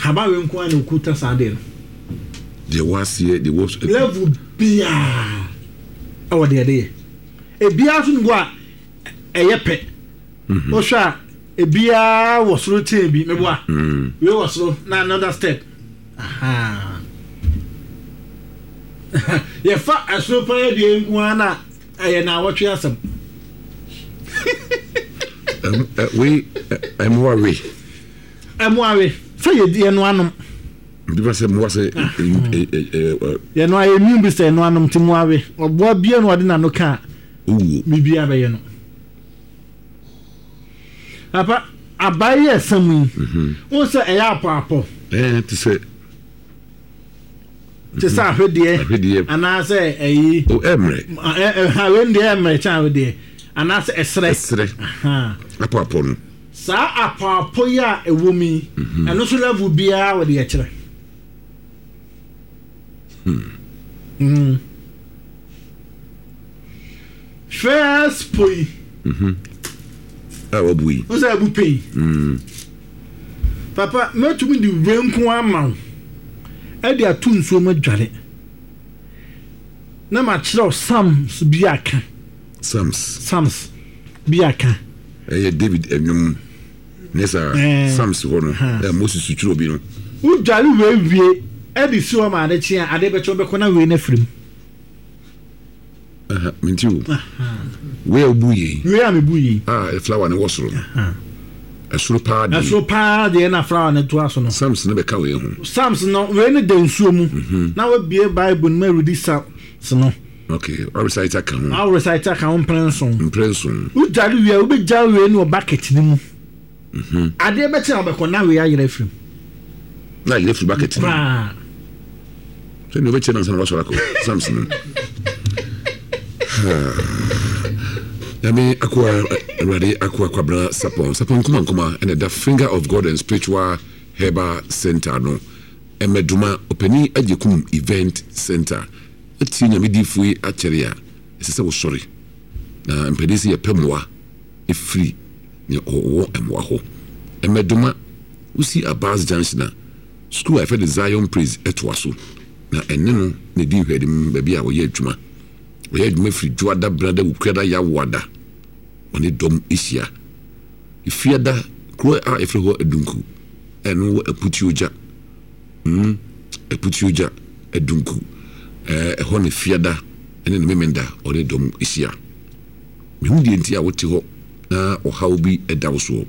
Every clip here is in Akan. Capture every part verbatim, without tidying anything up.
haba we nko ana okuta sade the was here the was level bia awo de de e bia so ngo a eye pe o hwa e bia wo soro ten bi mebo a we wo soro na another step aha ye fa aso pa ye de nko ana eye na wotwe asem um we am worry am worry so ye de no anom because mo was eh ye no aye mi bi say no anom ti mo awe obo bia no de na no ka uwu mi bia be ye no apa abaye samu won say e ya apo eh to say to say ahwede ahwede ana say eyi o emre eh ha when de emre cha ahwede ana say esre esre aha apo apo no sa apo apo ya ewomi eno so level bia we de ya kire Hmm. Mm. First poi. Mhm. Ah, obui. O say abu pay. Mm. Papa, me to me di wenko ama. E di atu nsuo madware. Na ma kire Psalms bi aka. Psalms. Psalms bi aka. Eh David enwum. Nessa Psalms ho no. Eh Moses twiro bi no. U dware we wie e di si o ma de chia ade be cho be ko na we na frim. Aha, mintiu. Aha. We obuye. We am buye. Ah, e flower ne wosoro. Aha. Esoro pa de. Esoro pa de na flower ne to aso no. Psalms ne be ka we hu. Psalms no we ne de nsuo mu. Na we bie Bible no read Psalms no. Okay, I recite aka hu. I recite aka hu prenson. Prenson. U dware we u be gya we ne o bucket ni mu. Mhm. Ade be chia be ko na we ayere frim. Na yere frim bucket ni. Ah. So no be chia na san wasora ko. Psalms no. Yami akwa ready akwa kwabra sapon sapon kuma kuma and the Finger of God and Spiritual Herbal Center no emeduma openi ajekum event center eti nyame difui akere a esese wo sori na mpedisi ye pemwa e free ne owo emwa ho emeduma usi Abaz Junction school I the Zion Praise etwaso na enne no ne di hwedim ba bia wo ye adwuma wo ye adwuma free juada brother ukwada ya wada oni dom isia ifiada kro a efre ho adunku eno aputi oja mm aputi oja adunku eh ho ne fiada ene ne memenda ori dom isia mehu die ntia wote ho na ohaw bi edawo so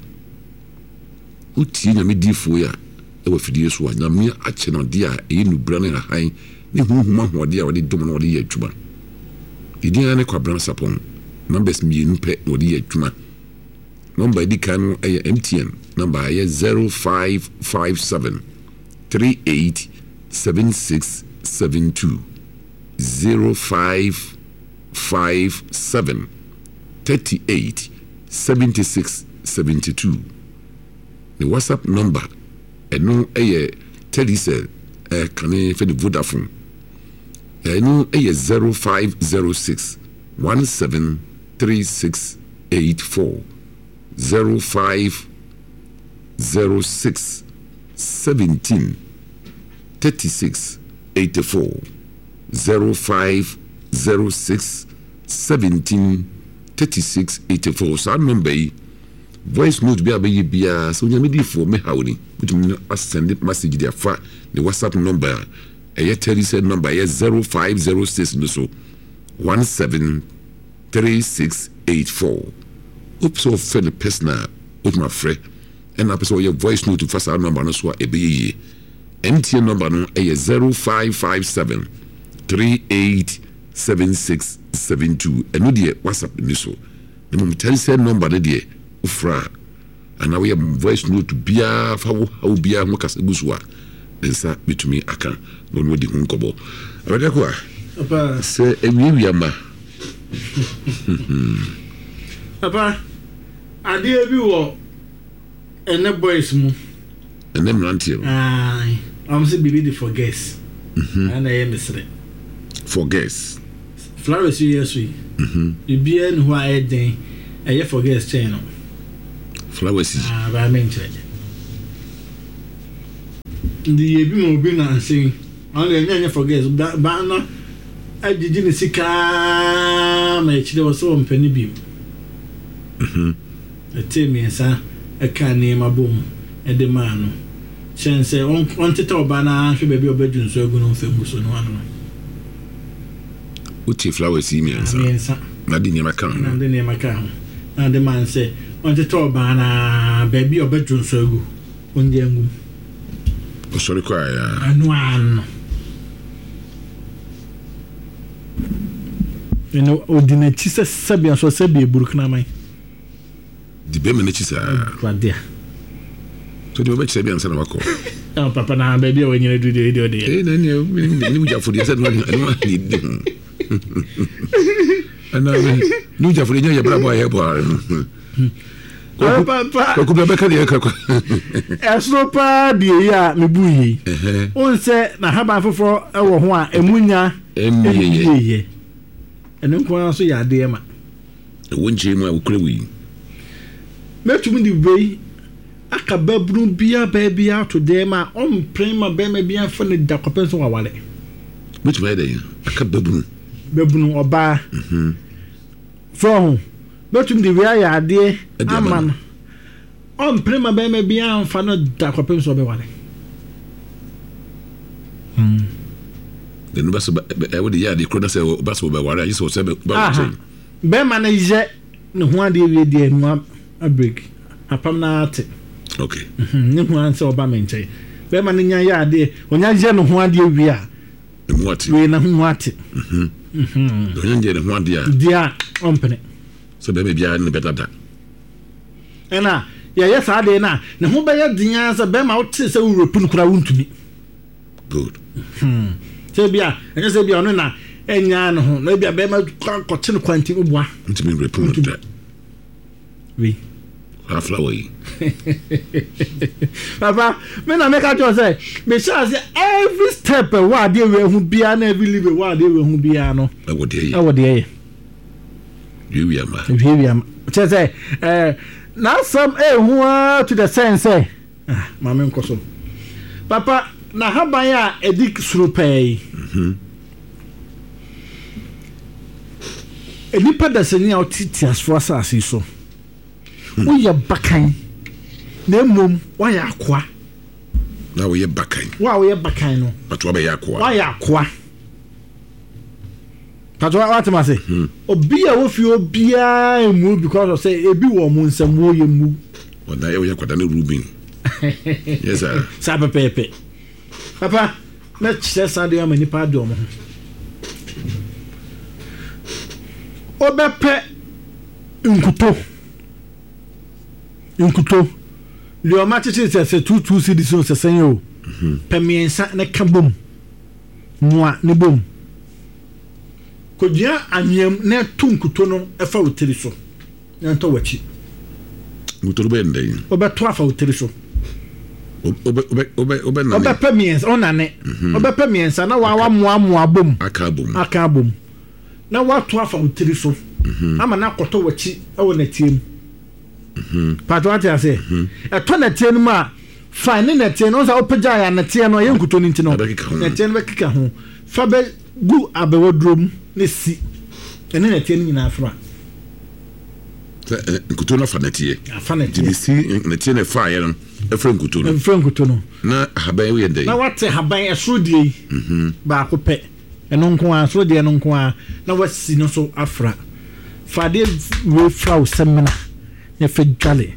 uti nya medifo ya e wa fidie so anya me ache no de a e nu bra na han ne huhuma ho de a wode dom na wode ye adwuma idia ne kwabran sapon numbers mienu pe wode ye adwuma number di kan e M T N number ye zero five five seven three eight seven six seven two zero five five seven three eight seven six seven two. The WhatsApp number eno eye Telecel eh kane for the Vodafone eno eye zero five zero six one seven three six eight four zero five zero six seventeen thirty six eighty four zero five zero six seventeen thirty six eighty four. So number voice note be abaye bia so nyame di fo me hawni mutum send message dia fa the WhatsApp number eye Telecel number eye zero five zero six no so one seven three six eight four. Oops, so for the personal with my friend and I person your voice note to first our number no so e be M T N number no eye zero five five seven three eight seven six seven two and no dey WhatsApp ni so the mum Telecel number no dey ufra and we have voice note bia fa wo ha bia ho kasa gusua nsa bitumi aka no no di hun kobo abeda ko apa se ewiwi ama apa ade bi wo ene boys mu ene mrantie ai am se bibi di for guess mhm ana ye mesre for guess flowers yes we mhm bibi en ho a eden eye for guess chain no flowers ah ba men check ndi ye bi mo bi na nsin on le nya nya forget ba na agigi ne sika ma echire wo so mpani bi mhm ete mi nsa aka ne mabom e de ma no chense on on teta oba na hwe ba bi obadwu nso agu no mfemu so no ano uti flowers yi mi nsa na di ne maka na di ne maka na de man se on teta oba na ba bi obadwu nso agu onje ngum o sori kwa ya anu anu eno odina chise sabia so sabia burkina mai di be me ne chise kwadia to di be chise bia nsa na wako ah papa na ba bia wanyere du de de de eh na ni ni mu jafo de se no ni de ana ni jafo de nya bra bo ya bo ko papa ko bla be ka de ka ko eso pa de ya me buyi on se na haba foforo e wo ho a emunya emiyeye eno ko so ya de ma e wonje mu a wukure wi metum di wei aka babru bia ba bia to de ma on prima ba ma bia fa ne da kopen so wawale metum ya de aka babru babru oba mhm so metum di wei ya de aman on prima ba ma bia fa no da kopen so be wale hmm den bas e wodi ya de krona se bas wo be ware ayi so se be ba che be ma na je ne ho ade wi de enu a break apam na ate okay mhm ne ho an se oba menche be ma nya ya ade onya je ne ho ade wi a emu ate we na ho ate mhm mhm onya je ne ho ade a dia ompene so be be bia ne betata ena ya ya sa ade na ne ho be ya dinya se be ma wote se Europe nu kura wuntumi good mhm sebia enye sebia ono na enya no ho na bia be ma kote no kwanti obua ntimi report that we ha flower papa me na make a say me sure say every step wa dey we hu bia na every live wa dey we hu bia no e wo dey e wo dey you we am you we am che say eh na some eh hu to the sense eh ah mama nkoso papa na haban ya edik suru pay mhm enipa da seni a otiti asfo asase so wo ye bakan na mom wa ya akwa na wo ye bakan wa wo ye bakan no patwa be ya akwa wa ya akwa patwa what ma say obi a wo fi obi a emu because of say ebi wo mo nsam wo ye mu wona ye wo ye kwada na Ruben yes sir sa pepe papa na chese sande ya mani pa do mo obepe nkuto nkuto le o match se se two two cedis so se sen yo pemiensa na kabom noa ne bom kodua anyem na tu nkuto no e fa wotiri so na to wachi nkuto be ndai obeto afa wotiri so obe obe obe obe na obe pemiensa onane obe pemiensa na wa wa moa moa bom akabom akabom na wa to afa wotiri so ama na koto wachi e wo na tiem mhm pato ati ase e to na tie no ma fine na tie no so opagya ya na tie no ye nkuto ni ntino na tie no be kika ho fa be gu abewodrom ne si ene na tie ni na afra nkuto na fa na tie afa na tie bi si na tie na fa ya no e fra nkuto no e fra nkuto no na haban we ndai na wate haban esro die mhm ba ko pe eno nko a so die no nko a na wasi no so afra fa de we fra o semina ne fe dwale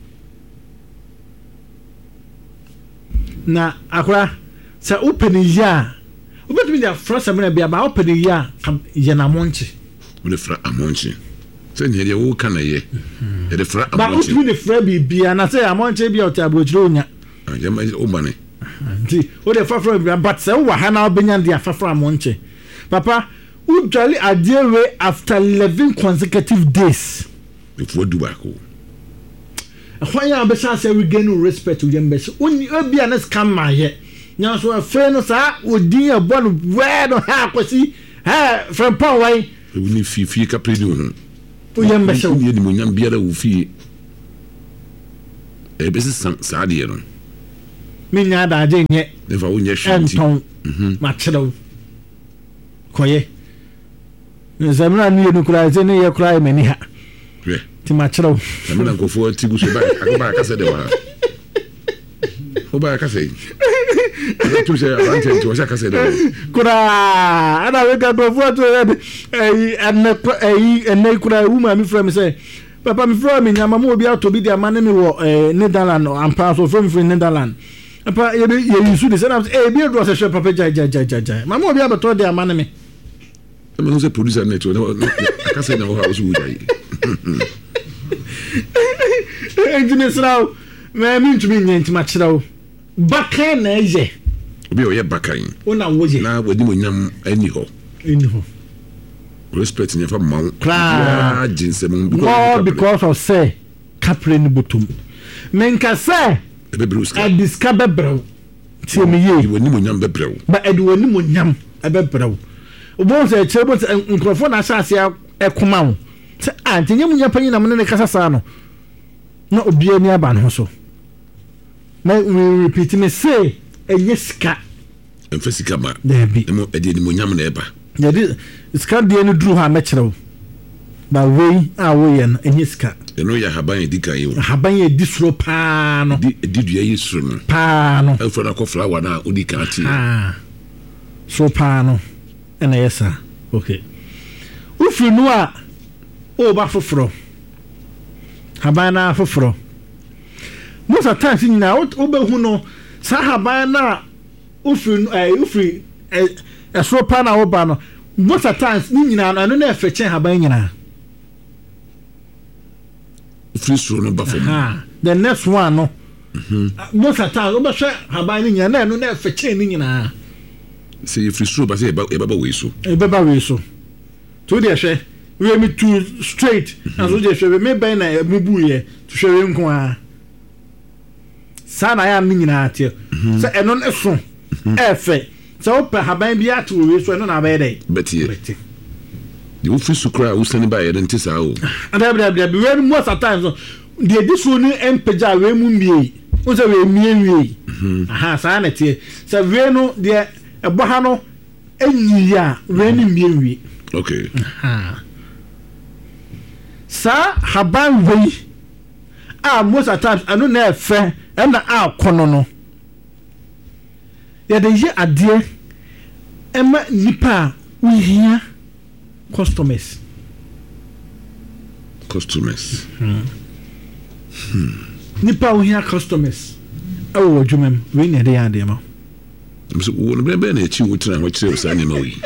na akora sa open ya obetumi dia fra semina bia ba open ya ye na monchi le fra amonchi se ne ye wo kana ye e de fra amonchi ba obetumi ne fra bi bia na se amonchi bia o ta brochiro onya ya ma o mane nti o de fa fra bia but se wo ha na obenya dia fa fra amonchi papa udwale adiewe after eleven consecutive days before dubako ahwanya abesa say we gain respect with them best oni obi an scam ma ye nya so afa no sa odin abo no we no ha kwasi ha from power we ni fi fi ka predi ho o yem bese o ni mo nyam biara wo fi e bese sa de no me nya da agye nye nefa wo nya hwenti enton ma kyerɛw koye nzamna ni no kura ze ne ye kura mani ha hwe ti ma kyerɛw nzamna nkofo ti gu so ba akoba akase de wa oba akase tu se avante tu se akase de kura ana we ga nkofo to eh enne eh enne kura uma mi fra mi say papa mi fra mi nyama mo obi atobi de amane mi wo eh Netherland ampa so from from Netherland papa ye ye yusu de say na eh bi do se papa jai jai jai jai mama obi abeto de amane mi me no se producer net no akase na wo ha so wujai Engineer Sraw, me mi ntumi nyenti ma kyerɛw. Baka na eje. Obi o ye bakan. Ona woje. Na wadi mo nyam ani ho. Ani ho. Respect ni fa mawo. Kla. Jinsem because because of say kapre ni botum. Menka say ebe bruska. I discover brew. Tie me ye. Wani mo nyam bebrew. Ba edi wani mo nyam ebe brew. Obo say kyerebo nkrofo na asase ekoma wo. Say anti nyam nya panyi na mo ne kasa sa no. Na obi ani aba no so. Na we repeat me say enye sika. Enfa sika ma. Debi. Emo edi ni mo nyam na eba. Yedi sika de ni dru ha me kyerɛw. Ba wei a wo ye no enye sika. Eno ya haban edi kan yo. Haban ye di suro pa no. Di di dua yi suro no. Pa no. Efo na ko flower na odi kan ti. Ah. So pa no. Ena yesa. Okay. Ufi no a o ba foforo. Haban na foforo. Most of times nyina o be hu no sa haban na ufi eh ufi eh so pa na wo ba no. Most of times nyina no na efeche haban nyina. Free suro no ba fam. Ah, the next one no. Mhm. Most of times o be hwe haban ni nyina na no na efeche ni nyina. Say free suro ba say e ba we so. E ba ba we so. To dey hwe we me too straight and so dey hwe me ben na mubu ye to hwe we nko a. Sana ya ni nyina ate. So eno ne so. E fe. So o pa haban bi ate we so eno na ba dey. Betie. The free sukra wo sani ba ye den tisa o. And abia abia we most of times the this one empeja we mu mie. O se we mie wie. Aha sa na tie. So we no de ebo ha no enyi ya we ni mie wie. Okay. Aha. Sa haban we ah most of times anu na efe e na akono no. Ya de ye ade e ma nipa we hia customers. Customers. Hmm. Hmm. Nipa we hia customers. E wo dwumem we ne de ya de ma. So wo no be na echi wo tira wo kire sa ne ma we.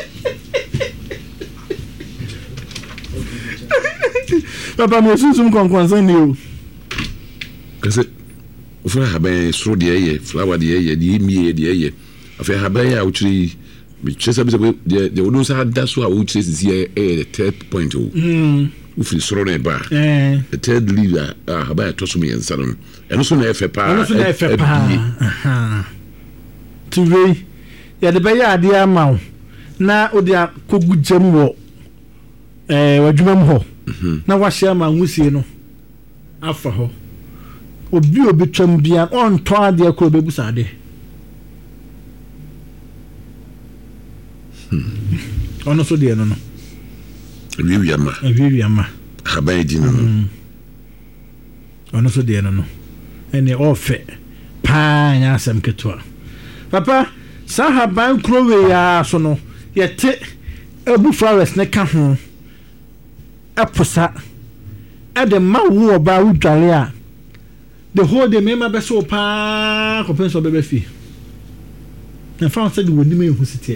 Papa me sunsun konkwansan ni o. Kase ofra haban soro de ye flower de ye de mie de ye afia haban ya wo kire me chesa be de de wo sa da so a wo kire sisi ye the third point o. Mm. Wo fi soro na ba. Eh. The third leader ah haban to so me yansa no. Eno so na efe pa. Eno so na efe pa. Aha. Tuwe ya de be ya ade ama na odi akogu jam wo eh wadwumam ho. Na wahye ma nwusie no afa ho obi obi twam bia on to ade ko bebusa ade ono so de no no wiwi ama wiwi ama haban di no ono so de no no ene ofe pa nya asem ketwa papa sa haban krowe ya so no yete ebu flowers ne ka ho aposa ade ma wo ba wudwale a the whole day me ma be so pa ko penso be be fi na fa say the woni me hu sitie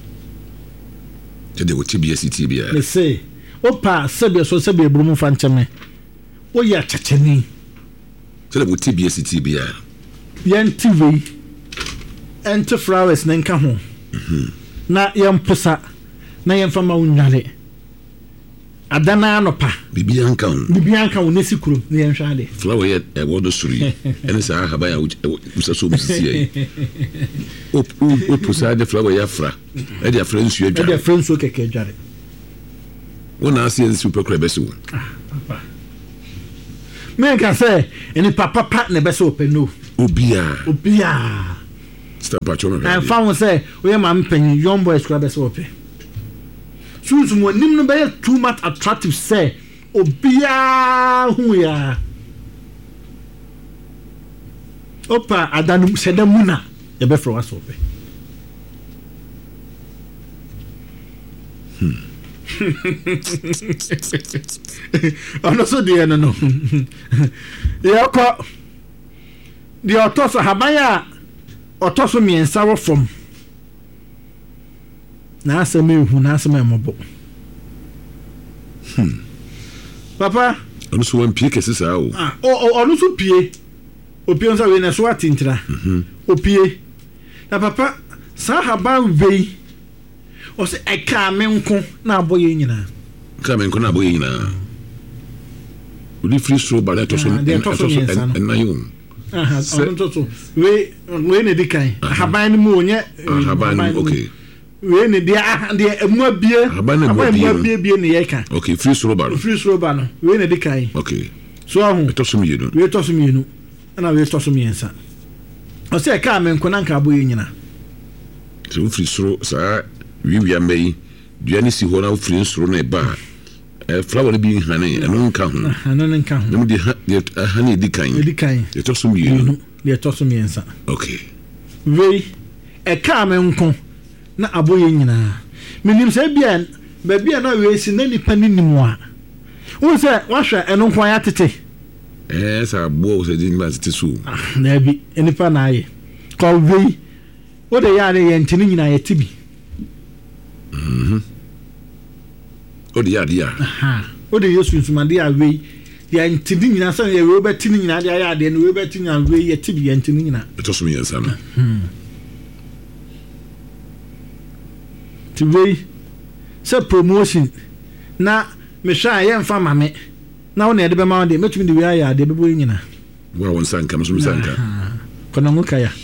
de wo tibia sitie bia le say o pa sabe so sabe ebrum fa ncheme o ya chacheni so de wo tibia sitie bia yan tv enter flowers na nka ho mhm na yan posa na yan fa ma wunwale adana anopa bibi anka ho bibi anka ho nesi kuro na yen hwade flower ye e wodo suri ene sa haba ya usa so musisi ye op op pusa de flower ya fra e de afra nsu adwa e de afra nsu keke adware wona ase en super crab so ah papa me kan say eni papa pa ne be so pe no Obia. Obia. Stop at your I found say we ma mpanyin young boys kura bese ope. So so mo nim no be too much attractive say obia hu ya. Opa adanu sedamuna e be fro waso ope. Hmm. Ono so de no no. Ya ko de otoso habaya otoso miensa wo from na aseme hu na aseme mobo. Hmm. Papa ono so wan pie kese sa o. Ah o ono so pie. Opie nsa we na so atintra. Mhm. Opie. Na papa sa haban wei o se eka me nko na aboye nyina. Ka me nko na aboye nyina. Odi free throw ba na to so en na yo. Aha, ono to so. We we ne dikan. Haban ni mu onye. Haban okay. We ne dia dia emu abie. Haban na emu abie bie ne yeka. Okay, free throw ba. Free throw ba no. We ne dikan. Okay. So ahu. To so mienu. We to so mienu. Ana we to so miensa. O se ka me nko na nka aboye nyina. So free throw sa wi wi amei. Dua ni si ho na free throw na ba. Eh flower bi hane eno nka ho. Ano nka ho. Nem di hane dikan. Dikan. Ye to so mienu. Ye to so miensa. Okay. We e ka me nko na aboye nyina. Menim se bia ba bia na we si na nipa ni nimu a. Wo se wa hwe eno nko ya tete. Eh sa bo se di nipa tete so. Ah na bi nipa na aye. Ko we wo de ya re ye ntini nyina ye tibi. Mhm. O de ya de ya. Aha. O de Yesu nsumade a we ya ntini nyina sa ye we betini nyina de ya de no we betini a we ye tibi ye ntini nyina. To so mi yansa no. Mhm. Tibi se promotion na me hwa ye mfa mame na wo na de be ma de metumi de we aya de be bo nyina. Wa won sanka no so mi sanka. Kono nguka ya.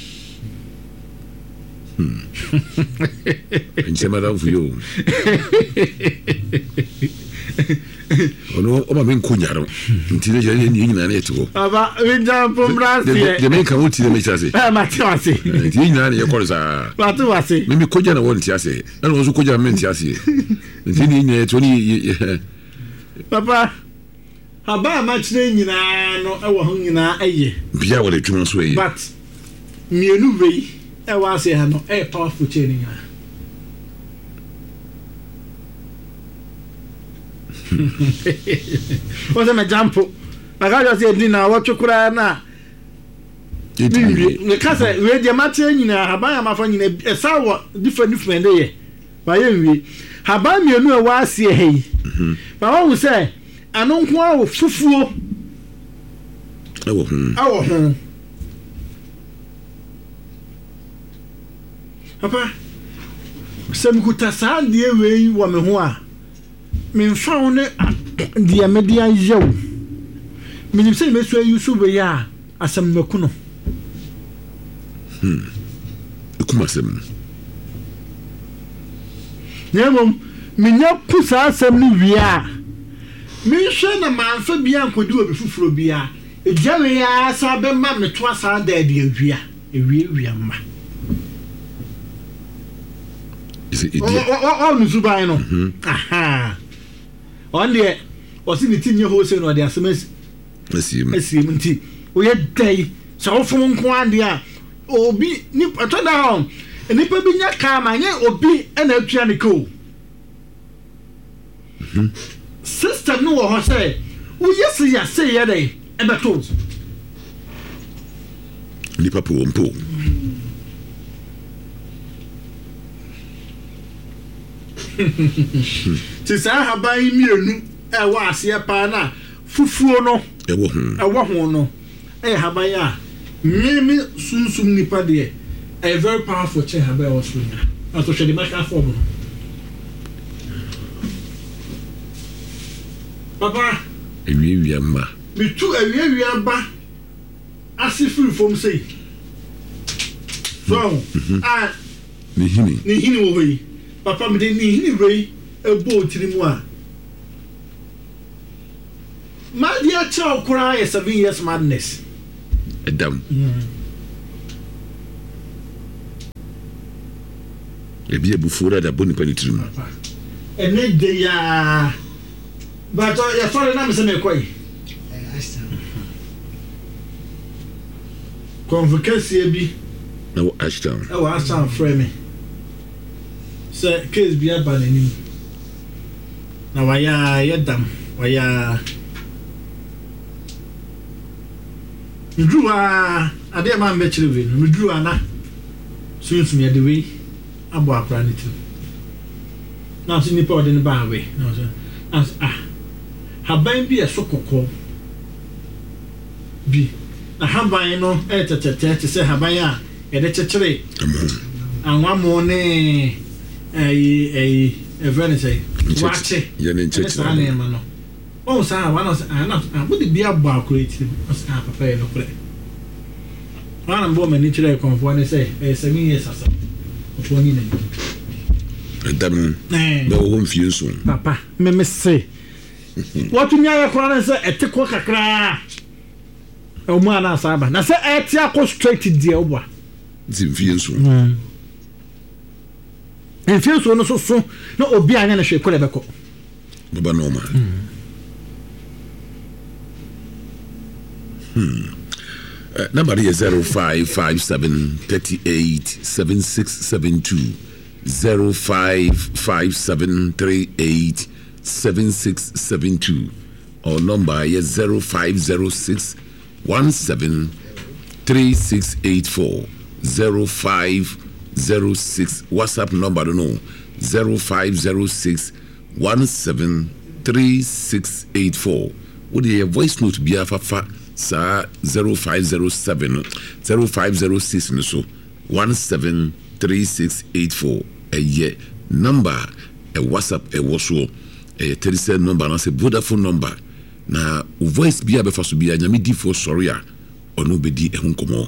Hmm. Enchema da fuyo. Ono o ma men kunyaro. Ntire je ni nyina na eto. Aba we jam from Brazil. De men kan wuti de me chase. Eh ma ti wase. Ntire nyina na ye korza. Wa ti wase. Me me koja na won ti ase. Na no so koja men ti ase. Ntire ni nyina eto ni Papa aba ma chire nyina no e wo ho nyina aye. Bia wo le twuma so aye. But mienu wei e wa se ha no e powerful chain nyina. What's my jump? I got to say, Dina, what you could have now. The castle, where the matter in a buy my friend in a sour different different day. By any, Habam, you know, was here. Hey, but I will say, I don't want fufu. Oh, oh, Papa, some good tassan, dear way, woman who are. Me found the media yo. Me say me so you so be ya asem nakuno. Hmm. Ekumasem. Nyamom me nya kusa asem ni wia. Me hwe na manfa bia nkodi obi fufuro bia. Ejawe ya sa be ma me to asa da de awia. Ewie wia ma. Is it idiot? Oh, oh, Nusubai no. Aha. On the was in the tin your wholesale or the assumes. Let's see him. Let's see him. We had day. So from Quandia. Obi, nip, I turn down. And nipper be your car, my name, Obi, and a Chanico. Sister, no, I say. Oh, yes, yes, say, yeah, they, and the toes. Liverpool and Pool. Tisa haban mienu e wa ase pa na fufuo no e wo hu e wo hu no e haban ya mimi sunsum nipa de e very powerful che haban was so nya aso hwe de maka form no papa ewie wie ma me tu ewie wie ba ase free form sei so ah ni hini ni hini wo yi papa me de ni hini wei ebo tirimu a ma dia cha okura ya seven years madness edam ebi ebufura da boni panitrim ene de ya but ya sorry na me se me koi convocation bi na wo Ashtown e wa Ashtown frame se case bi abanani na wa ya yedam wa ya Ndruwa ade ma mbe chire no ndruwa na sunsun ye de we abo akra ne tim na so nipa ode ne ba we na so as ah haban bi eso kokko bi na haban no e tetete te se haban a ye de chechire anwa mo ne eh eh event say wache ye ne chechire no oh sa one of na what the bia ba create ah papa e no kure ana mbo me ni chire konfo ne say eh seven years asa oto ni na dam na wo mfie so papa me me say what nya ya kora na say eteko kakra e o mu ana saba na say eti akọ straight die obwa ti mfie so mfie so no so so na obi anya na hwe kore beko baba normal Hmm. Uh, number is zero five five seven three eight seven six seven two zero five five seven three eight seven six seven two or number is zero five zero six one seven three six eight four zero five zero six WhatsApp number don't know zero five zero six one seven three six eight four. Would your voice note be a fa sa zero five zero seven zero five zero six no so one seven three six eight four a year number a WhatsApp a WhatsApp a thirty-seven number na say Vodafone number na voice be a be fa so be a nyame di for sorry a ono be di ehun komo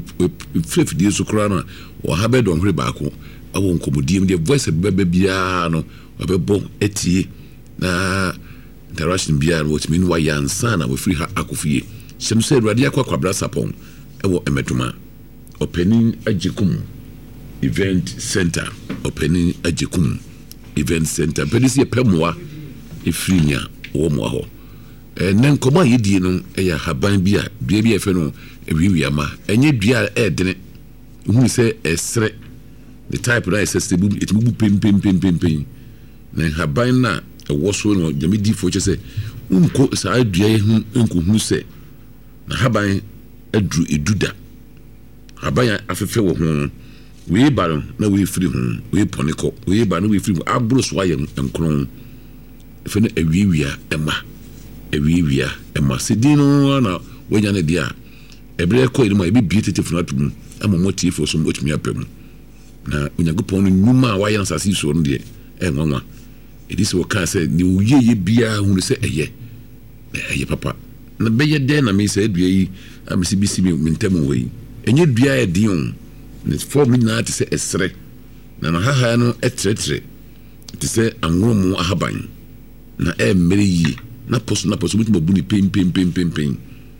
flip di so kra na o ha be don hre ba ko awo nkomodi em di voice be be bia no be bo etie na interaction bia what mean why yansa na we free ha akofie sem say radio akwa kwabra sapon ewo emetuma opening ajikum event center opening ajikum event center pedisi pemwa efrinya wo mo ho eh nan koma yedie no eya haban bia bia bia efe no ewiwi ama enye dua edene hu se esre the type na ss bu etmubu pem pem pem pem pem na haban na ewo so no jamidi fo che se unko sa dua ye hu unko hu se na haban adru eduda haban afefe wo ho we ba na we free ho we poniko we ba na we free abro so aye enkron efe na ewiwia ema ewiwia ema sedino na wonya na dia ebre ko iri ma ebi bietete funa tum amomoti fo so motumi apem na Onyankopon nyuma wa yan sase so no de e nwanwa edi se wo ka se ni uyeye bia hu se eye eye papa na beye de na me se dua yi amisi bisi mi ntemu we enye dua e dion ne form ni na te se esre na na haha no etretre te se anwomu ahaban na e mmere yi na poso na poso mutu babu ni pem pem pem pem pem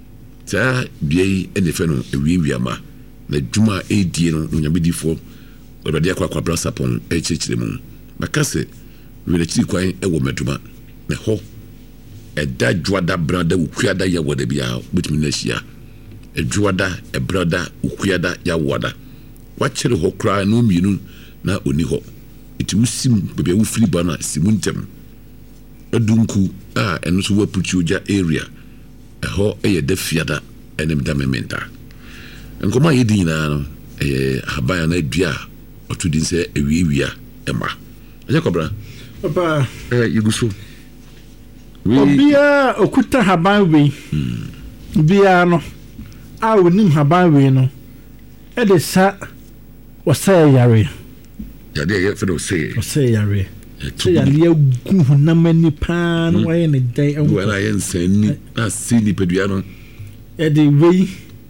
ta dua yi ene fe no ewiwi ama na dwuma e die no Onyamedifo obade akwa kwa brasa pon e chechire mu makase wele chiri kwan e wo meduma na ho e da dwada brada ukuada ya wada bia betumi na hia e dwada e brada ukuada ya wada wachire ho kra no mienu na oni ho itimu sim bebe wo firi bana simuntem adunku a eno so wapuchi oja area e ho e ye da fiada enem da mementa nkoma yedi na no e habaya na dua otudin se ewiewia ema aja kobra papa eh yuguso obia okuta haban we bia no a wonim haban we no e de sa wasay yare ya de ye fedo say wasay yare say ya lia gu hunamani pa no waye ne dai en wala yen seni na sini pedua no e de we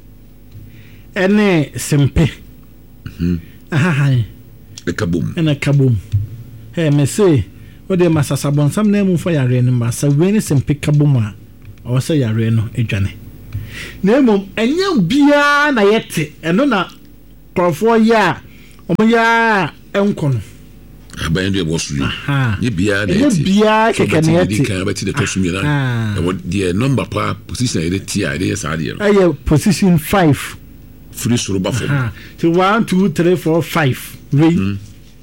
ene sempe mhm aha ha e kabum ene kabum he me say o de masasabon sam na mu fa yare no masa we ne sempe kabum a o say yare no edwane na emom enye bia na yete eno na krofo ya o ya enko no aban do was you ye bia de ye bia keke ne yeti kan ba ti de tosu mi na e the number pa position e ti a de sa de e position five free soro ba fo so one two three four five we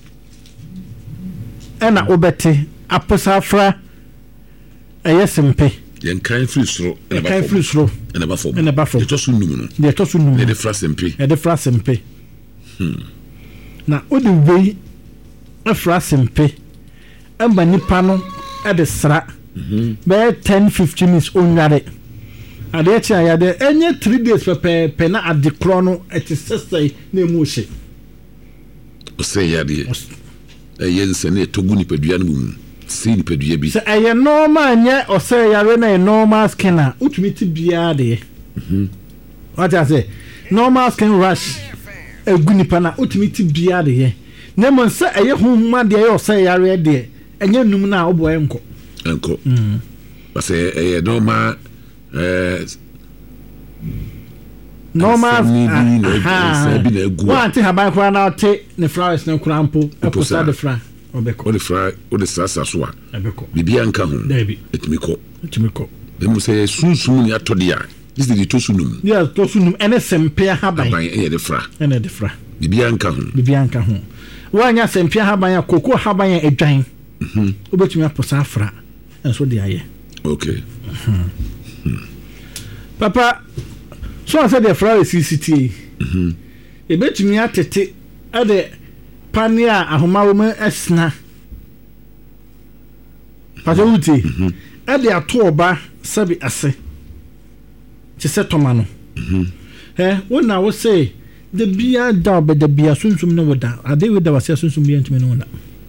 ena obete aposa fra e yesempe yen kan free soro e ba free soro ena ba fo ena ba fo de tosu num no de tosu num e de fra sempe e de fra sempe hmm na o de we afra sempe amba nipa no e de sra mhm be ten fifteen minutes onware ade echi ayade enye three days pepe pe na ade kro no eti sesai na emu hye o se yade e yense na togu ni padua no mu si ni padua bi se eye normal nye o se yare na normal scanner utumi ti bia de mhm what I say normal skin rush egu nipa na utumi ti bia de ye na mo se eye honhuma de ye o se yare de enye num na obo enko enko mhm ba se eye normal eh normal ah bi na egu wa ti haban kwa na te ne flowers na kurampo eposa de fra obeko o de fra o de sasa so a ebeko bibia nka ho etimi ko etimi ko dem se sunsun ni atode a this is the tosunum yeah tosunum ene sempe haban haban e de fra ene de fra bibia nka ho bibia nka ho wa nya sempe haban ya koko haban ya edwan mhm obetumi aposa fra enso de aye okay papa so I said the flower C C T mhm e betumi atete ade pania ahoma wo ma esna papa wuti mhm ade ato oba sabi ase ti se tomano mhm eh wona wo say the bia da be the bia sunsum no woda ade we da wase sunsum bia ntumi no woda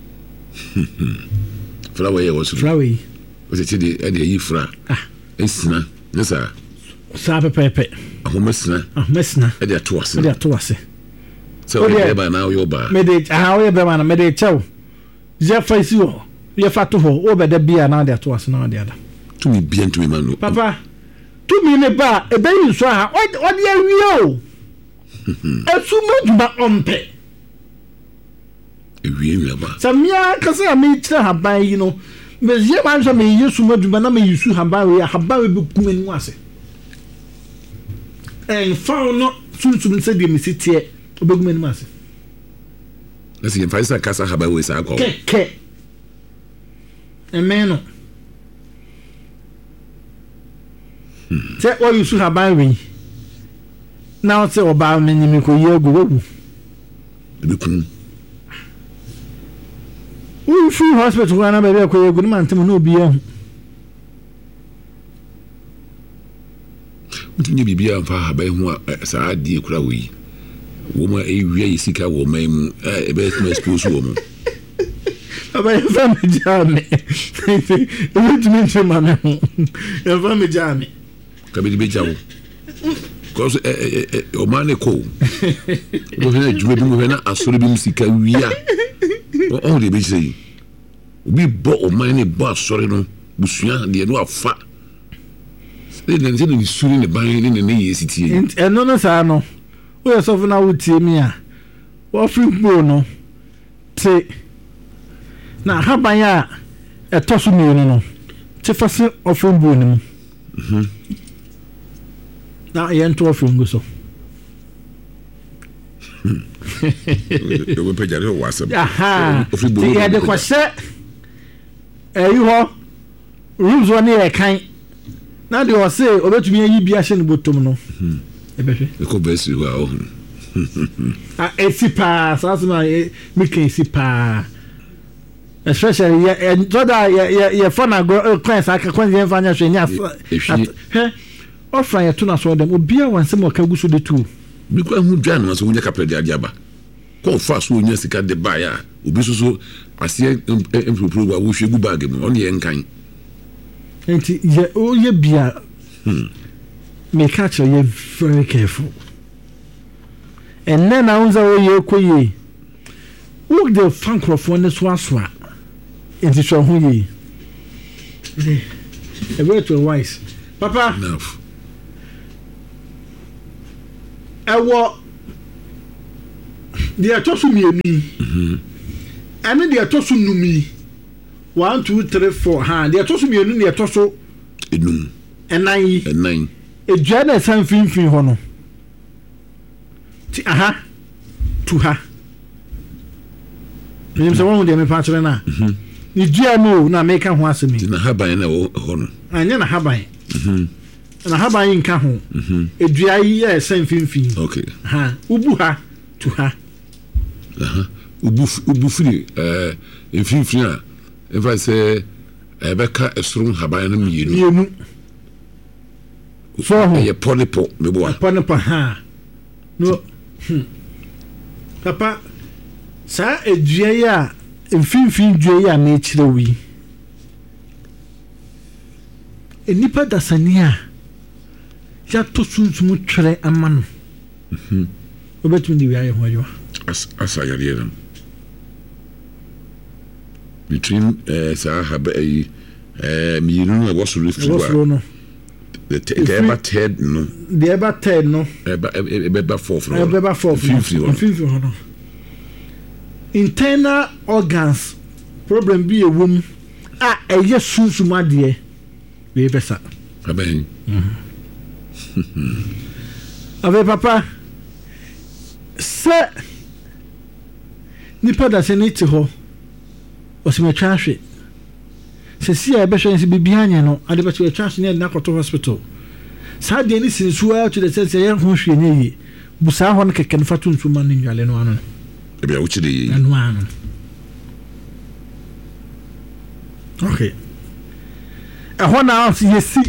flower ye was flower was it the ade yi fra ah esna nesa sa pepepe ahoma sna ahoma sna ade ato ase ade ato ase so we ba na yo ba me de ah we be na me de chew je fa isi ho ye fa to ho o be da bia na ade ato ase na ade ada to me bia ntumi ma no papa to me ne ba e be yin so ha o de awie o esu moduma ompe ewie wi ba samia kasa me tira ha ban yi no me ye ban so me yesu moduma na me yesu ha ban we ha ban we be kumani wase en fa no sunsum se de misitie obegumani wase let's see if I say kasa ha ban we sa ko ke ke emeno se o yesu ha ban we now say oba me ni me ko ye gu gu be kun we free hospital wana be ko ye gu man tem no obi ya mutinye bibia fa ha ban ho sa adi kura we wo ma e wi sika wo mai mu e be ma expose wo mu aba ya fa me jame e mi mi se ma me ya fa me jame ka be be jawo cause eh eh o mane ko do he juwe bi mo na asori bi musika wia o de be sei obi bo o mane bo asori no busua de no afa se de nze ni suri ne ban ni ne yesitie eno no sa no o ye so na wutie mi a wo free gbo no te na haban ya etosu mi no te fase ofin gbo ni mhm na yento ofin go so do we pejare o whatsapp aha ti ya de kwase eyi ho rules one e kan na de o say obetumi ayi bia hye ne botom no e behwe e ko besi wa o ah esipa sasma me kan esipa especially ya so da ya ya fana go kan sa ka kwan yen fanya hwe nya he ofra ya tuna so dem obia wansem o ka guso de tu bi kwa hu dwan no so wonya kapre de adiaba ko fa so wonya sika de ba ya obi so so asie empropro wa wo hwe gu bag mu on ye nkan enti ye o ye bia hmm me catch you very careful and then I was away ye koye look the fancrophone so aswa enti so hu ye e very to wise papa enough ewo dia to so mienu mhm ɛne deɛ ɛtɔ so num yi one two three four ha deɛ ɛtɔ so mmienu deɛ ɛtɔ so enum ɛnan yi ɛnan edua na ɛsan finfin hɔ no ti aha tu ha ɛnim sɛ wɔn deɛ mepa kyerɛ na ni dua no na meka ho asɛm yi na haban na wɔ hɔ no anya na haban na haban yi nka ho edua yi yɛ ɛsan finfin okay ha ubu ha tu ha aha ubu ubu firi eh mfinfin a ɛfa sɛ ɛbɛka ɛsoro haban no mmienu mmienu so ho ɛyɛ pɔnipo meboa pɔnipo ha no hmm. papa saa edua yi a mfinfin dua yi a na ekyirɛ wi enipa dasani a ya to sunsun twere ama no mhm obetumi di wi ayɛ ho adwa as asa yare no between uh, saa haba yi eh mmienu na wɔso refiwa no the eba third no the eba third no eba eba fourth no eba fourth fifth no internal organs problem bi ewom a ɛyɛ sunsun adeɛ we besa aben ave papa sɛ nipa da sɛ ne ti hɔ osimetwa hwe sɛ si a ɛbɛhwɛ nsi bibi anya no ade bɛtɔ atwa hwe ne na kɔtɔ hospital saa deɛ ne sinsuwa to the sense yɛ ho hwe ne yi busa hɔ no kɛkɛ no fatu nsuma no nwale no ano ebi a wuchi de yi ano ano okay ɛhɔ na ɔsi yɛsi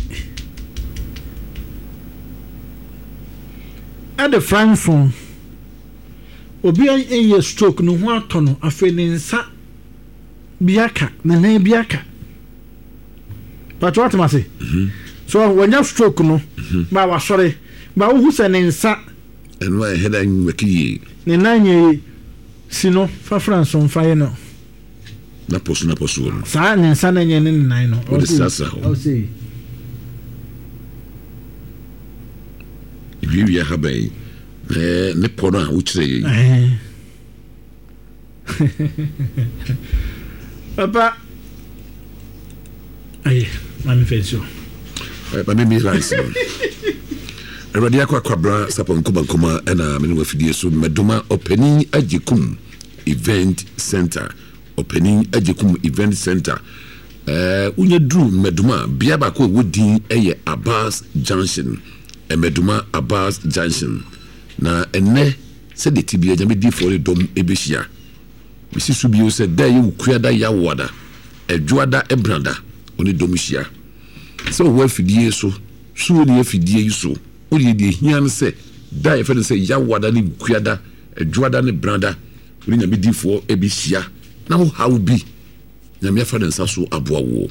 ɛde franson obi ɛyɛ stroke no ho atɔ no afei ne nsa biaka ne nan biaka patro atmase so wanya stroke no ba wa sɔre ba wo hu sɛ ne nsa ɛno a head and waki ne nan yɛ sino fa franson fa yɛ no na poso na poso no saa ne nsa na nyɛ ne nan no o de sasa ho o sei ibi wi ha bai eh ne pono a wo kyerɛ yi papa aye mami fensio eh ba me mi license Eradi akwa kwabra sapon kuma kuma ena menu wafidie so meduma opening ajikum event center opening ajikum event center eh unye dru meduma bia ba ko wodi eye Abbas Junction e meduma Abbas Junction na enne se de tibia nyame di for dom ebehia bisi su bio se da ye ukuada ya wada edwoada ebranda oni dom hia so wafidie so so ni afidie yi so odi de hian se da ye fe se ya wada ni kuada edwoada ni branda ori nyame difo e bi hia na ho hawo bi nyame afa den saso aboa wo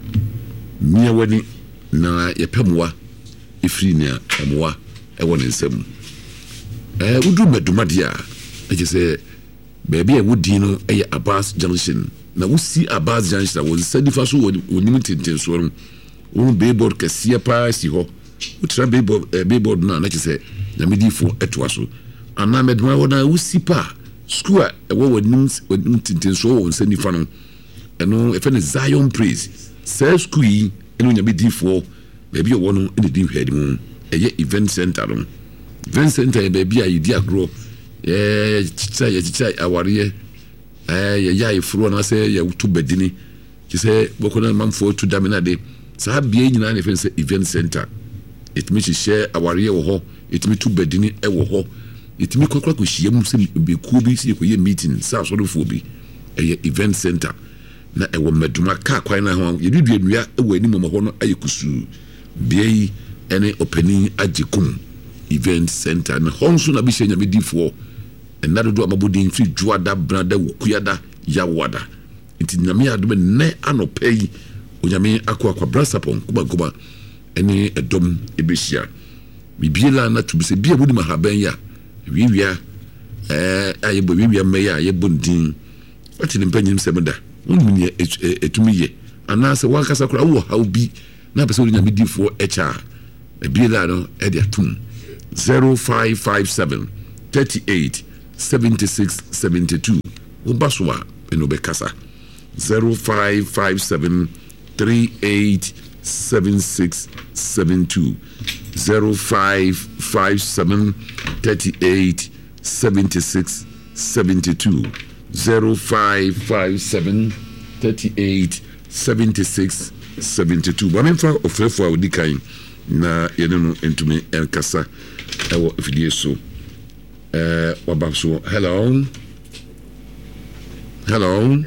mia wani na ye pemwa efiri ne amoa e woni nsam eh udu meduma dia e je se baby e wodi no e Abbas Junction na wusi Abbas Junction wo sadifa so woni mtintin so no wo billboard kase pa si ho utra billboard eh, billboard na na kise na medifo etwa so ana medma wona wusi pa school e wo woni mtintin so wo sanifa no eno e fe ne Zion Praise say school yi eno nya medifo baby wo no e di hwedi mu eye event center no event center baby a yidi agro eh chicha ye chicha aware eh ye ya ifuro na say ye to bedini kise bokona mamfo to damina de sa bia nyina ne fe event center it me share aware wo ho it me to bedini e wo ho it me kokra ko hia mu se be ku bi se ko ye meeting sa so do fo bi e event center na e wo meduma ka kwan na ho ye dudua nua e wo anim mo ho no ayekusu bia yi ene opening ajikum event center na honso na bi hye nyame difo na dodo amabodin fi dwoada brada wukuada yawada nti nyame adom ne anopai onyame akwa akwa brasapon kuba kuba ene edom ebehia bibiela na tubise bia bodi mahaban ya wiwia eh ayebo wiwia meya ayebo ndin ati ne mpanyim semda wonni etumiye anase wakasa kura wo hawbi na pese onyame difo echa biela no e dia tum zero five five seven thirty-eight seventy-six seventy-two Ubaswa ɛna ɔbɛkasa zero five five seven three eight seven six seven two zero five five seven thirty eight seventy six seventy two zero five five seven thirty eight seventy six seventy two. But I'm for ofefo a odi kan na yene no entumi enkasa ewo afidie so. Eh waba so hello. Hello.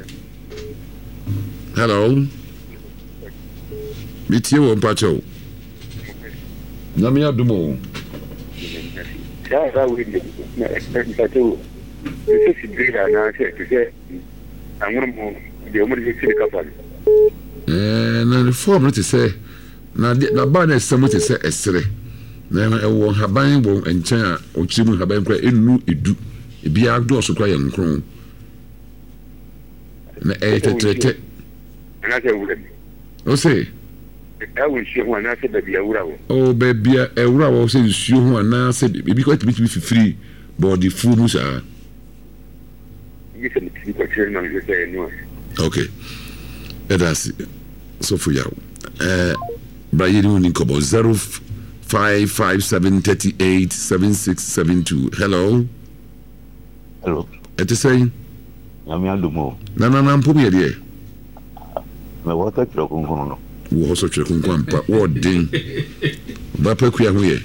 Hello. Mitie wo mpacho. Na me adumo. Ya ra we na mpacho. Ese sidira na se se amurmo de umur de se kafa. Eh na the form to say na na ba na esem to say esere. Na ewo haban bo enchen a ochimu haban kra enu edu. Ebia do so kra ye nkron. Na e tetrete. Na se wure. O say I will show one after the Biaura. Oh, baby, a row says you one now said, be quite to be free, but the food was are. You can keep a chairman, you say, no. Okay, that's so for you. Uh, Brian Nicobo zero five five seven thirty eight seven six seven two. Hello. Hello. At the same. I'm Yadumo. No, no, no, put me here. My water truck on Hono. Wo also check on kwampa wo den ba pa kuya ho ye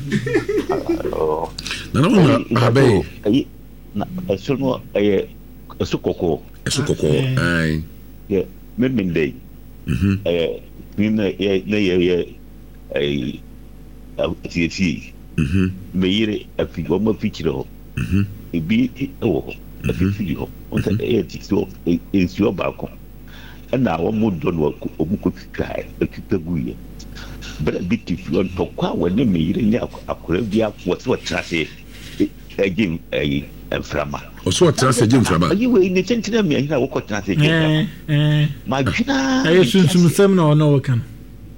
na na na abai ayi na eso no aye eso koko eso koko ai ye memende mhm eh ni na ye na ye ye ai atieti mhm me yire afi wo ma fikire ho mhm ebi wo afi fikire ho on ta e ti so e si oba ko na wo mo do no ko mu ko fikai ekitaguye bra bitif on to kwa woni me yire ni akora bia wo so trase agim ai enframa o so trase agim frama ayi we ni tentina me ahina wo ko trase eh eh ma gwina ayi sunsum sem na ono wo kan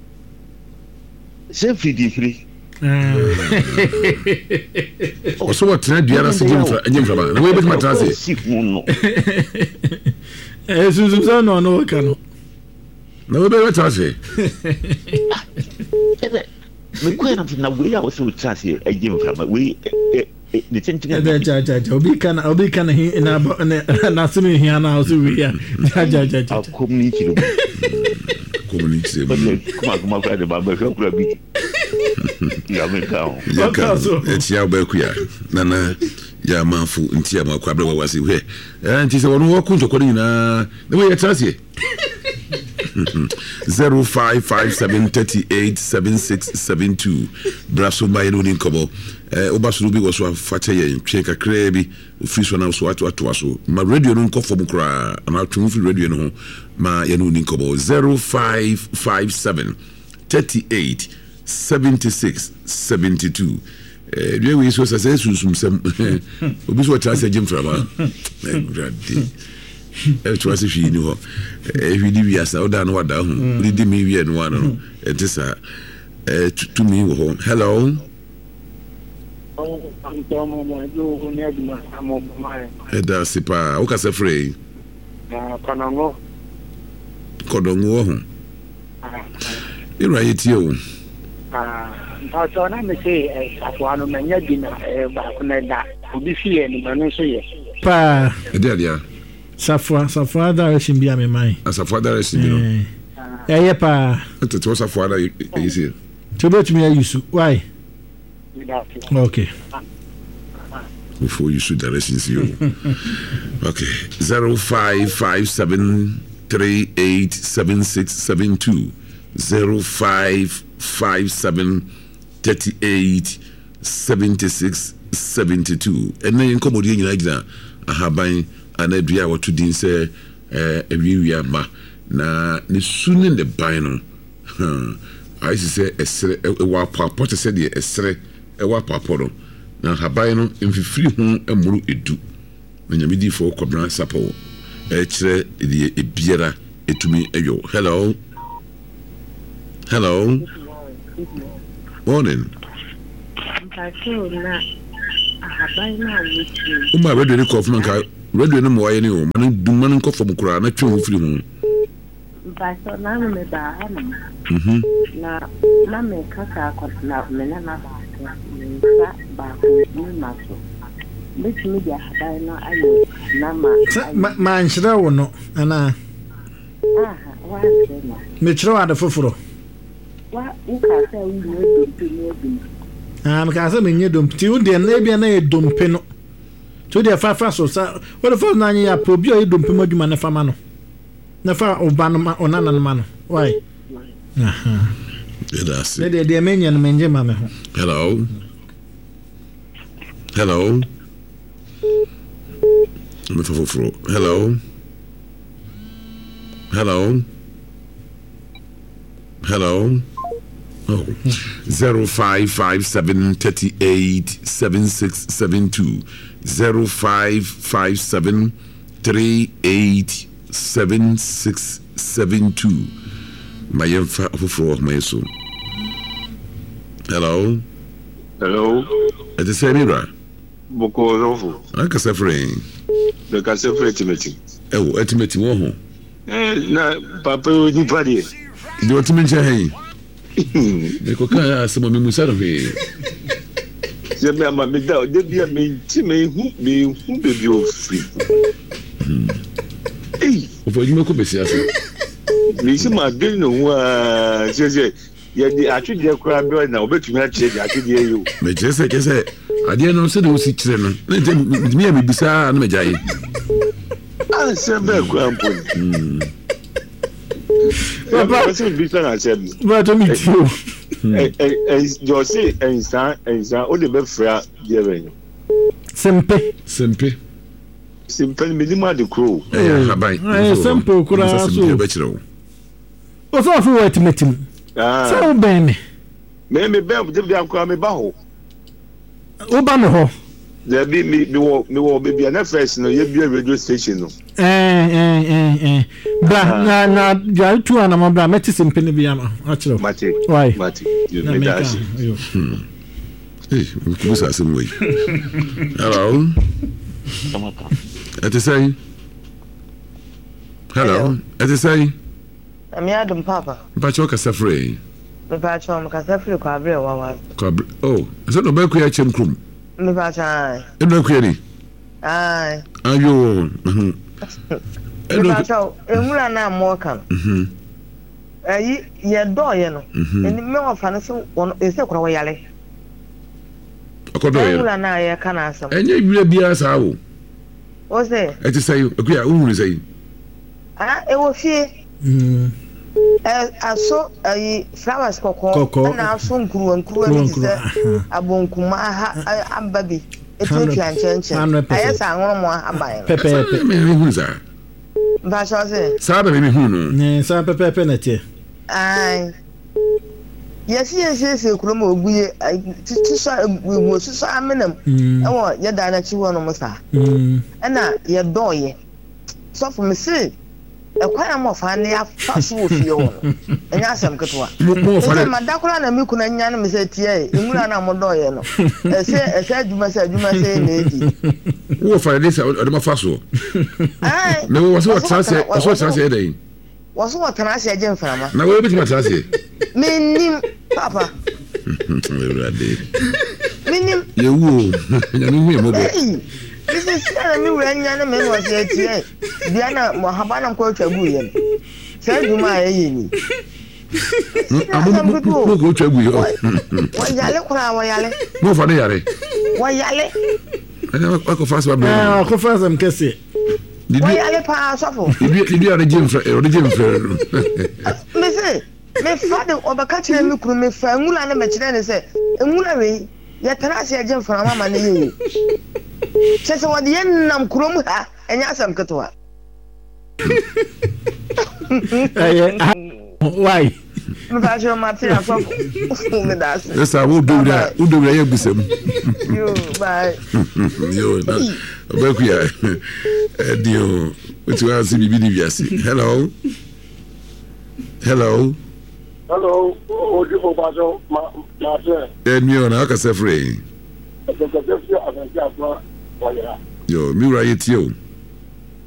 se fridi free o so trase duara se agim frama na we be ma trase si no eh sunsum sem na ono wo kan na we be trase me ko na na we ya wo so trase agim frama we ni tentina da ja ja ja obi kan obi kan hi na na sumi hi na so we ya ja ja ja ja community do community kuma kuma kwa de ba ba kwa bi ya me ka ya ka etia ba ku ya na na ya mafu ntia ma kwa bra wasi we eh nti se wono wo ku ntokore nyina na we ya trase zero five five seven thirty eight seven six seven two braso ba yeno ni kobo eh obasuru bi wo so fache ye twe kakra bi ofiri so na so ato ato so ma radio no nkofo mu kra na twum fi radio no ho ma yeno ni kobo zero five five seven thirty eight seventy six seventy two eh dwe we so say susum sem obi so tra say jim frama eh grade e to ase hwi ni ho e hwi di wiasa oda no wada ho di di mi wie no wana no e te sa e to mi wo ho hello e da sipa o ka se free na kanango kodongo ho e right here ah mpaso na me say afwano manya bi na ba ko na da obi fie ni ma no so ye pa e dia dia safwa safwa direction bi ame mai asafwa direction bi no eh eh pa to to safwa da you see to bet me ayisu why okay before you should directions you okay zero five five seven three eight seven six seven two zero five five seven thirty eight seventy six seventy two and then komodi nyina gina ahaban anadua watu din se eh ewiwia ma na ne sunu ne ban no I say esre e wa papo te se de esre e wa papo no na haban no mfifiri hu emuru edu na nyamedi fo kobran sapo e kire de ebiera etumi eyo hello hello morning Mpacho na ahaban na wuti uma be de ko fun ka radio no mo aye ni o man dum man ko fom kura na twe ho firi ho ba so na no me ba ha no mhm na na me kaka ko na me na na ba me sa ba ko ni ma so bit me dia ha na ayo na ma ma nhyira wo no ana aha wa se no me kyerɛ wa da foforo wa uka sa wi no do no do ah me ka sa me nye dom ti wo de na bia na e dompe no to de fa fa so sa wo de fa na nya ya pro bi o e dompe maduma na fa ma no na fa oba no ma onana no ma no why aha yes de de de menya no menje ma me ho hello hello me fa foforo hello hello hello oh zero five five seven three eight seven six seven two zero five five seven three eight seven six seven two my fa foforo my so hello hello it is Emira boko rofu aka sefre the ka sefre timeti eh wo etimeti wo ho eh na papa ni pade de otimenche hen e ko kan asemo me musa no he je me ama me da de bia me ti me hu me hu bebi o free eh o fo jime ko besi ase me si ma de no wa je je ye di atwede kura be na obetumi a che di atwede yo me je se ke se ade no se de o si kire no na de me ya me bisa na me jaye ah se be kura mpo papa se bisa na che ba to mi tio eh eh jo se ensan ensan o de be fra de be sempe sempe sempe me di ma de kro eh habai eh sempe kura so be kire o o so fu wetmetim ah so ben me me me be de bia kura me ba ho o ba me ho there be me me wo me wo baby na first no ye bia radio station no eh eh eh eh bra na na ja tu ana ma bra meti sempe ne bia ma a kire mate why mate you me da shi eh o ku sa se moi hello Tamaka. Ati say hello ati say ami adum papa ba cho ka sefre me pa cho me ka sefre kwa bre wa wa ka oh so no ba ku ya chem krum me pa cha e no ku ya ni ai ayo mhm me pa cho enwura na mo kan mhm ayi ye do ye no eni me wa fa no so won e se kura wa yale akodo ye enwura na ye kana asam enye wire bia sa wo o se ati say ku ya uhuru say ah e wo fie mm eh aso ayi flowers kokko na aso nkuru nkuru ni se abonkuma ha ambabi etu twanchenche ayesa anworo mo abaye pepe me hu za ba so se sa ba me hu no ne sa pepe pepe na tie ai yesi yesi se kuro mo oguye ti so wo so so amenam e wo ye da na chi wo no mo sa mm na ye doye so for me see e kwa mo fa ne afa so wo fie wo enya asem ketwa mo fa ne ma dakura na mi kuna nya no me se tie enwura na mo doye no e se e se aduma se aduma se na edi wo fa ne se o de ma fa so ai me wo so transe o so transe dey wo so tana se je mframa na wo bi ti ma transe me nim papa we ready me nim ye wo ya ni hu mo bo this is na mi wura nya na me no se tie bia na mo haba na ko twa gu ye se duma ye ni amu mo ko twa gu ye wa yale kura wa yale mo fa ne yare wa yale ana ko fa so ba ah ko fa sam kese wa yale pa sofo ibi ibi ara jim fra ro jim fra me se me fa de obaka kire mi kuru me fa ngula na me kire ne se ngula we ya tara se je mfana mama ne ye sese wadi yenam kuro mu ha enya asam ketwa eh why me ba jo mate afọ me das esa wo do wura wo do wura ye gusam yo bye yo na ba ku ya dio wetu asi bibi ni biasi hello hello hello odi fo ba jo ma ma se e mi ona ka se free se se se se avanti afọ wa ya yo mi wura ye tio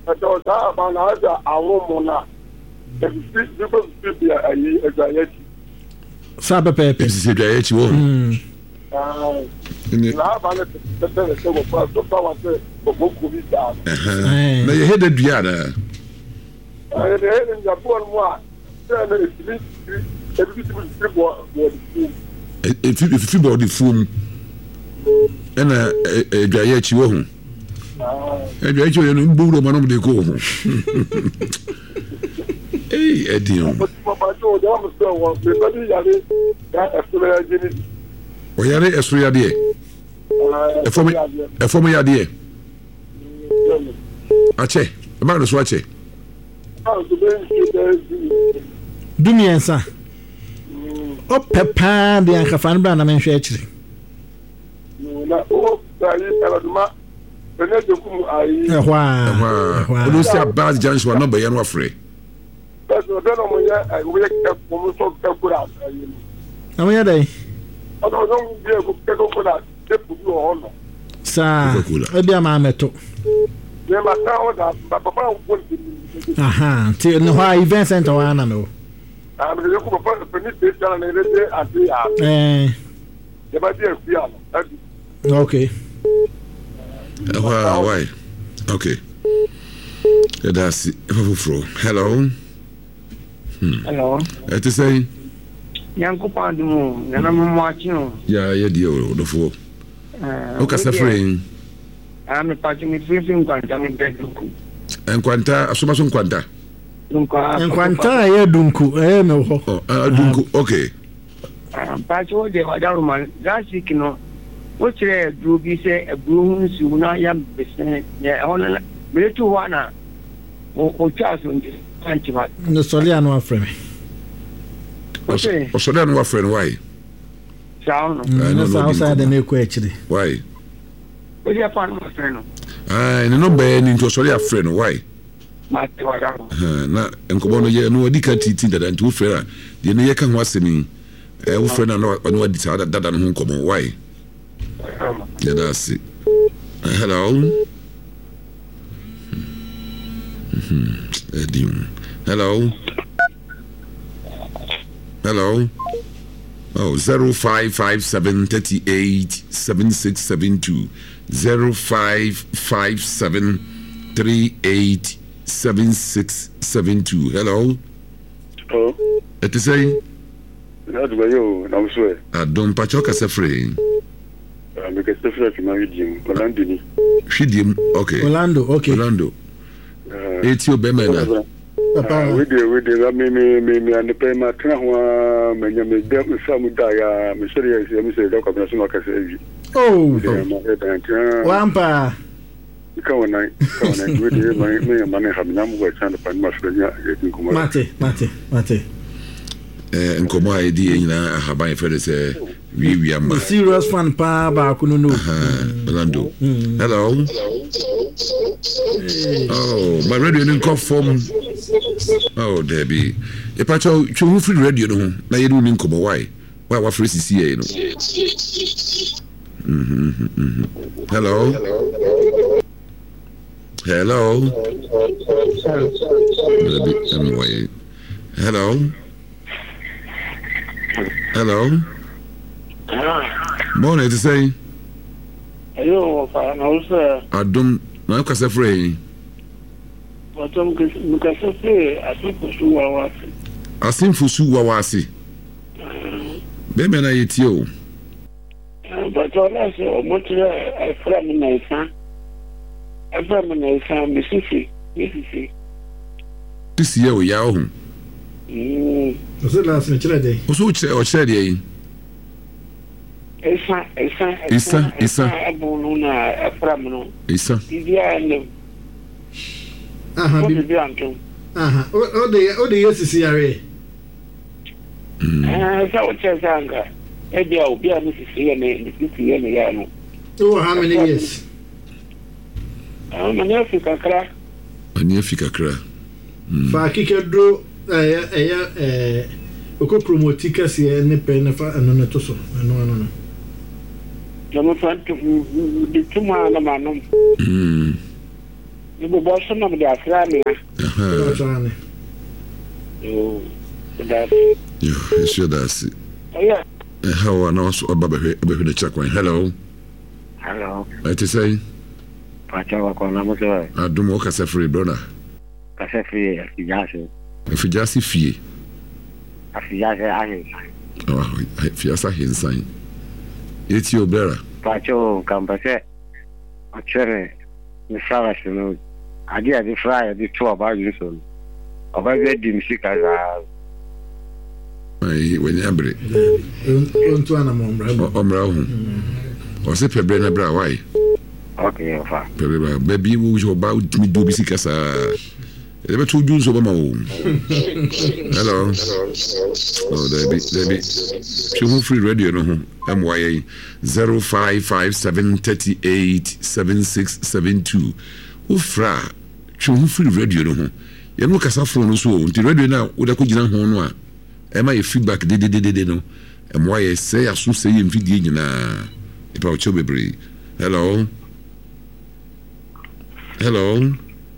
ɛtɔ saa aba na ada awo mu na ebi because bi a ayi adwaye ti saa pepe pepe sisi adwaye ti wo mm ah na aba na tete tete go pa so pa wa se go ku bi da na ye heda dua na eh de he nja po mu a se na ebi ebi ti bi bo bo efi efi bo di fum ena adwaye ti wo hu adwaye ti wo no mburu ma no de ko hu Hey, Edion. Oyare esuya die. Efomi efomi ya die. Ache, e ma no so ache. Dumiensa. O pepa de ankafa nbra na menhwe akire. Na o dai eladuma. Bene de kum ai. Ehwa. Ehwa. Olu si abaz janso no be ye no afre. Pero de no moya ai we ke como so ke kura ai. Na moya dai. Odo no bi e ke ko kura de pu o no. Sa. E bia ma meto. Ne ma ta o da papa o ko ni. Aha, ti no ha event center wa na me o. Ah, me de ko papa pe ni de tala na de ati a. Eh. De ba di e fi a no. Okay. Why why? Okay. That's it. Hello. Hello. Eti say. Yanko padu, na mo mwachi no. Ya ya di o do fo. Eh. O ka safrin. Ah, me pati mi fi fi nkwanta mi beduku. Nkwanta, asoma so nkwanta. Nkwanta. Nkwanta ya dunku, eh me ho. Oh, ah dunku, okay. Ah, pati o de wadaru man, gasi kino. O kire duro bi se eburu nsu na ya besen. Ya ona me tu wana. O o chaso ndi. No solia no afreme. Okay. O solia no afreme why? Sound. No so outside the neku actually. Why? O dia pa no afreme. Ah, no be ni to solia afreme why? Ma te wada. Ha, na enkobo no ye no odi ka titi dada nti wo frɛ a de ne ye ka ho asemi. Eh wo frɛ na no no adi sa dada no ho nkomo why? Yeah, that's it. Hello. Mhm. Hello. Hello. Oh, zero five five seven thirty eight seven six seven two zero five five seven three eight seven six seven two. Hello. Oh. Eti say. Na do yo na so e. Adom pacho ka se free. Ah, me ka se free fi ma widim. Orlando ni. Hwidim. Okay. Orlando, okay. Orlando. Eti obemena. Papa, we dey we dey me me me me and pay ma tena ho me nya me dem samu da ya me serious me say da ko na so ka say. Oh. Wampa. Ka wona ka wona we dey me me ma ne ha me na mu ga chan pa ma so nya e tin kuma. Mate, mate, mate. Eh nkomo a edi nyina ahaban fere se wi wi ama. Serious fan pa ba ku no no. Orlando. Hello. Oh, my radio didn't come from. Oh, Debbie. If I tell you who free radio, no, now you don't come away. Why, what free C C A? Hello. Hello. Hello. Hello. Morning to say. Hello, sir. I don't. Na ka se free. Bottom ka se free asifusu wawasi. Asimfusu wawasi. Be me na yetio. But all I say omotre afra me na ifa. Afra me na ifa me sisi. Sisi. Sisi ye o ya o hu. Mm. O se last me chere dey. O so chere o chere dey. Isa, isa, isa, isa. Abunu na afram no. Isa. Bibia ne. Aha, bibia anto. Aha, o de o de yesisi yare. Mm. Ah, sa o chezanga. E dia obi a sisi ye ne, sisi ye ne ya no. Oh, how many years? Ah, mani Africa kra. Mani Africa kra. Mm. Fa kike do eh eh eh oko promote kase ne pe ne fa no ne to so. No no no. Jamo fan to di tuma na manom. Mm. Ibu boss na me dia fra me. Aha. Oh, that. Yeah, it's your that's. Yeah. How are now so about the check one? Hello. Hello. What to say? Pacha wa kwa namo so. Adumo kasa free brother. Kasa free afijase. Afijase fie. Afijase ahe. Oh, afijase hensan. Yeti obera. Pacha kampase. Achere ni sawa sino. Adi adi fry adi two about you so. Oba be di music as ai when abre. Onto ana mo mbra. Omra hu. O se pebre na bra why? Okay, fa. Pebre baby wo jo ba mi do music as e be to ju so ba ma wo. Hello. Oh, there be there be. Show free radio no ho. M Y A zero five five seven three eight seven six seven two. Ufra show free radio no ho. Ye no kasa phone no so nti radio na wo da ko gina ho no a e ma ye feedback de de de de no. M Y A say aso say ye mfidie nyina. E pa o cho bebre. Hello. Hello.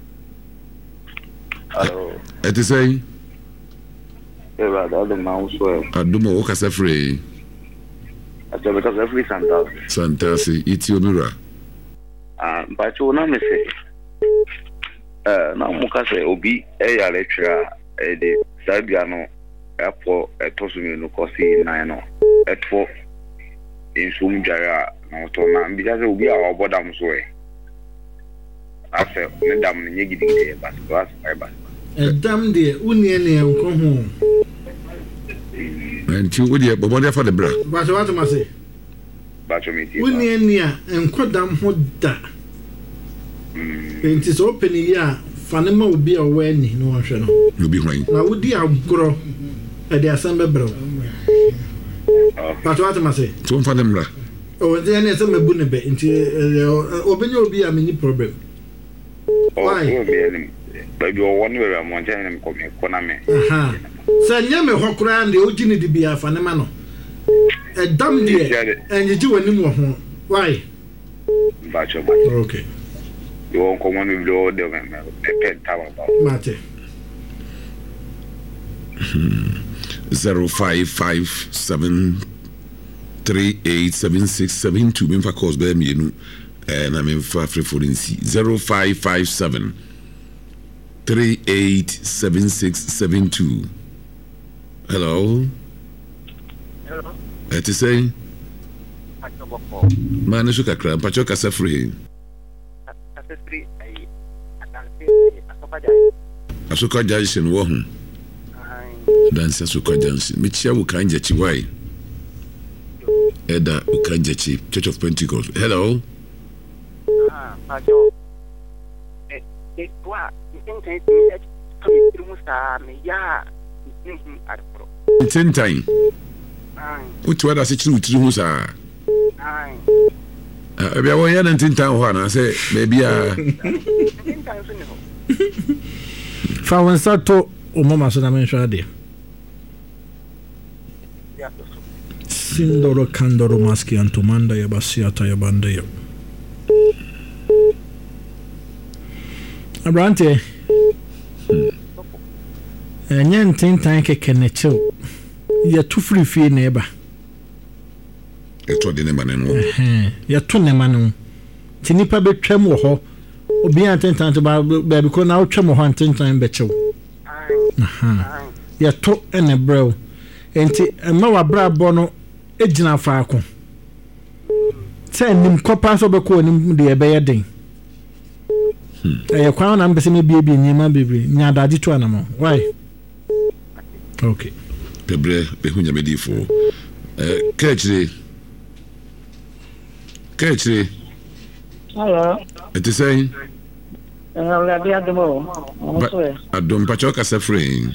Hello. Et say Eba da do ma so. Adumo wo kasa free. Ato because every Santa. Santasi Itiomira. Ah, but you na me say. Eh, na mo ka say obi e ya lecturer e de sabia no epo etosumi no kosi nine no. Etfo insum jara no to na bi say obi a obodam so e. Afa ne dam ne nyegidi bas bas bas. Edam de unie ne enko ho. Enti wo de bobo de fa de bra. Ba so what ma say? Ba so me ti. Unie ne a enko dam ho da. Enti so open ya fanema obi a wo ani no hwe no. Obi hwan. Na wodi agro e de asem bebro. Ba so what ma say? So fa dem bra. O de ne se mebu ne be enti obenya obi a mini problem. Why? Baby, one way I'm wanting him come economy. Aha. Say nyame hokura ande ogini di bia fa ne ma no. E dam de enyeji wani mo ho. Why? Bacho. Okay. You won't come on with the the pen tower about. Mate. zero five five seven three eight seven six seven two. Memfa calls be mienu. And I'm in for free zero five five seven three eight seven six seven two. Hello. Hello. What you say? Man, you can't cry. Pacho kasa free. Kasa free. Asuka Junction wo hu. Dance Asuka Junction. Michia wo kanje chi why? Eda ukanje chi Church of Pentecost. Hello. Pacho, eh, eh, toi, you think that coming through me, yeah, at pro. Ten time. What word does it true to sir? Uh, be away and ten time one. I say, maybe uh Found Sato or Mama Sonamentra de Sindoro Candoro Maski and Tomanda Yabasiata Yabanda. Abrante enye ntintan keke ne chew ya tu free fee neighbor eto de ne manenu eh ya tu ne manu tinipa betwam wo ho obi antintan to ba be ko na otwam ho antintan be chew aha ya to ene brew enti ema wa bra bo no ejina faako se nim kopa so be ko nim de ebe ye den eh kwa na mbese me bie bie nyema bebre nya daji to anamo why okay bebre be hunya medifo eh kechire kechire hello it is saying eh la dia domo adom pacho kasa free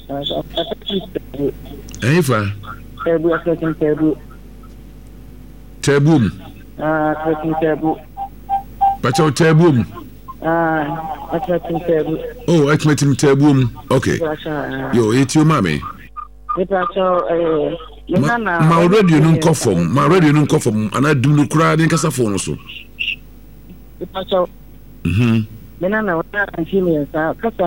eh fa tebu aketin tebu tebum ah aketin tebu pacho tebum ah aketin tebu oh aketin tebum okay yo it's your mommy pacho eh ma, ma already no confirm ma already no confirm ana du no kura den kasa phone so pacho mhm me na na wona anti me sa kasa